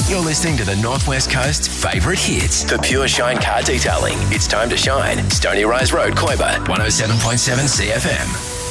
You're listening to the Northwest Coast's favourite hits for Pure Shine Car Detailing. It's time to shine. Stony Rise Road, Koiba, 107.7 CFM.